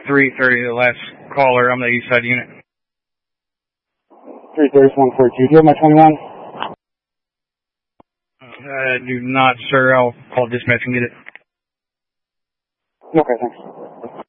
330, the last caller. I'm the east side unit. 330, 142. Do you have my 21? I do not, sir. I'll call dispatch and get it. Okay, thanks.